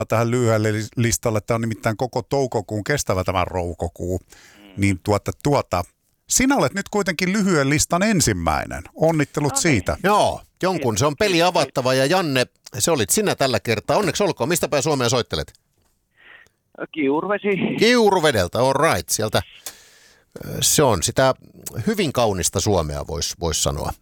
tähän lyhyelle listalle. Tämä on nimittäin koko toukokuun kestävä tämä roukokuu. Niin sinä olet nyt kuitenkin lyhyen listan ensimmäinen. Onnittelut siitä. Joo, jonkun se on peli avattava ja Janne, se olit sinä tällä kertaa. Onneksi olkoon. Mistä päin Suomea soittelet? Kiuruvesi. Kiuruvedeltä, all right. Sieltä se on sitä hyvin kaunista Suomea, vois sanoa.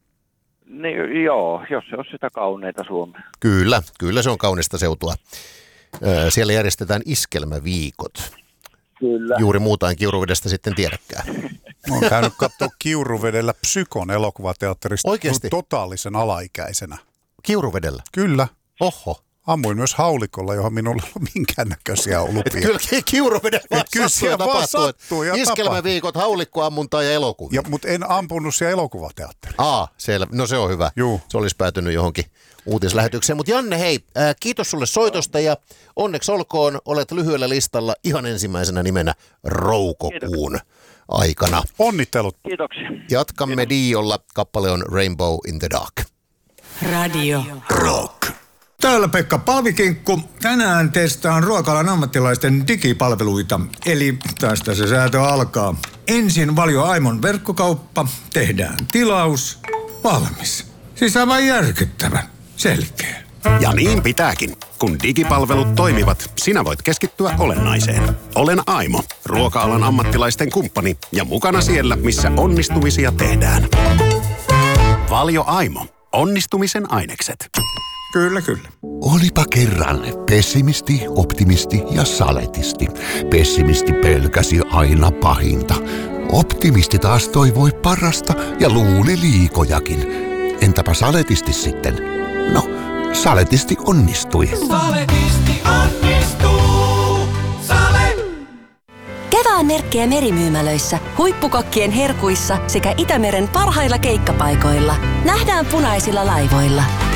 Joo, jos se on sitä kauneita Suomea. Kyllä se on kaunista seutua. Siellä järjestetään iskelmäviikot. Kyllä. Juuri muuta en Kiuruvedestä sitten tiedäkään. Olen käynyt katsoa Kiuruvedellä Psykon elokuvateatterista. Oikeasti? Totaalisen alaikäisenä. Kiuruvedellä? Kyllä. Oho. Ammuin myös haulikolla, johon minulla ei ollut minkäännäköisiä olupia. Kyllä Kiuruvedellä vaan sattuu ja iskelmäviikot, haulikkoammuntaa ja elokuvia. Mutta en ampunut siellä elokuvateatterissa. Selvä. No se on hyvä. Juu. Se olisi päätynyt johonkin uutislähetykseen. Mutta Janne, hei, kiitos sulle soitosta ja onneksi olkoon, olet lyhyellä listalla ihan ensimmäisenä nimenä Roukokuun aikana. Onnittelut. Kiitoksia. Jatkamme Diolla. Kappale on Rainbow in the Dark. Radio Rock. Täällä Pekka Palvikinkku. Tänään testaan ruoka-alan ammattilaisten digipalveluita. Eli tästä se säätö alkaa. Ensin Valio Aimon verkkokauppa. Tehdään tilaus. Valmis. Siis aivan järkyttävä. Selkeä. Ja niin pitääkin. Kun digipalvelut toimivat, sinä voit keskittyä olennaiseen. Olen Aimo, ruoka-alan ammattilaisten kumppani ja mukana siellä, missä onnistumisia tehdään. Valio Aimo. Onnistumisen ainekset. Kyllä. Olipa kerran pessimisti, optimisti ja saletisti. Pessimisti pelkäsi aina pahinta. Optimisti taas toivoi parasta ja luuli liikojakin. Entäpä saletisti sitten? No, saletisti onnistui. Saletisti onnistuu. Kevään merkkejä merimyymälöissä, huippukokkien herkuissa sekä Itämeren parhailla keikkapaikoilla. Nähdään punaisilla laivoilla.